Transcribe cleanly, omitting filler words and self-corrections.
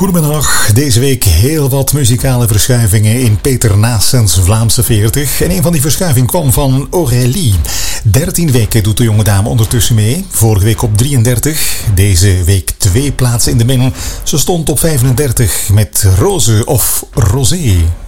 Goedemiddag, deze week heel wat muzikale verschuivingen in Peter Naessens Vlaamse 40. En een van die verschuivingen kwam van Aurélie. 13 weken doet de jonge dame ondertussen mee. Vorige week op 33, deze week 2 plaatsen in de min. Ze stond op 35 met Rose of Rosé.